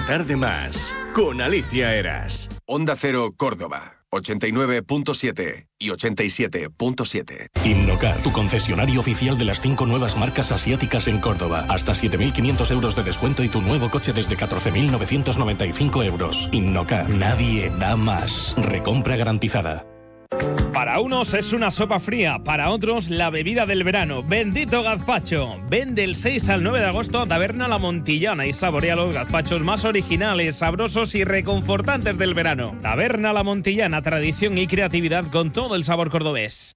Una tarde más con Alicia Eras. Onda Cero, Córdoba. 89.7 y 87.7. Innocar, tu concesionario oficial de las 5 nuevas marcas asiáticas en Córdoba. Hasta 7.500 euros de descuento y tu nuevo coche desde 14.995 euros. Innocar, nadie da más. Recompra garantizada. Para unos es una sopa fría, para otros la bebida del verano. Bendito gazpacho. Ven del 6 al 9 de agosto a Taberna La Montillana y saborea los gazpachos más originales, sabrosos y reconfortantes del verano. Taberna La Montillana, tradición y creatividad con todo el sabor cordobés.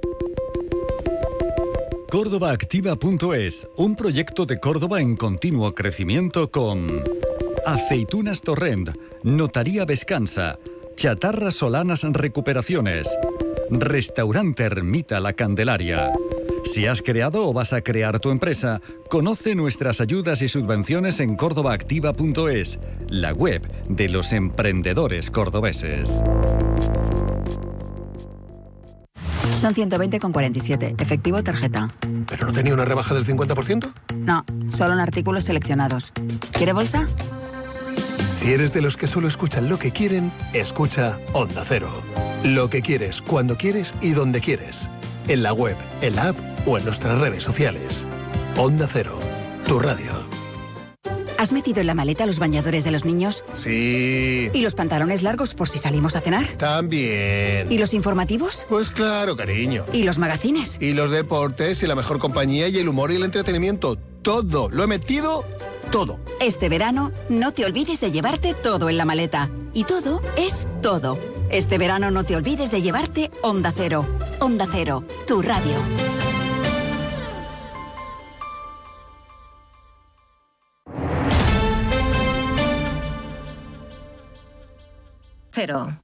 CórdobaActiva.es, un proyecto de Córdoba en continuo crecimiento con Aceitunas Torrent, Notaría Vescansa, Chatarras Solanas Recuperaciones, Restaurante Ermita La Candelaria. Si has creado o vas a crear tu empresa, conoce nuestras ayudas y subvenciones en CórdobaActiva.es, la web de los emprendedores cordobeses. Son 120,47. Efectivo o tarjeta. ¿Pero no tenía una rebaja del 50%? No, solo en artículos seleccionados. ¿Quiere bolsa? Si eres de los que solo escuchan lo que quieren, escucha Onda Cero. Lo que quieres, cuando quieres y donde quieres. En la web, en la app o en nuestras redes sociales. Onda Cero, tu radio. ¿Has metido en la maleta los bañadores de los niños? Sí. ¿Y los pantalones largos por si salimos a cenar? También. ¿Y los informativos? Pues claro, cariño. ¿Y los magazines? Y los deportes y la mejor compañía y el humor y el entretenimiento. Todo. Lo he metido todo. Este verano, no te olvides de llevarte todo en la maleta. Y todo es todo. Este verano no te olvides de llevarte Onda Cero. Onda Cero, tu radio. Cero.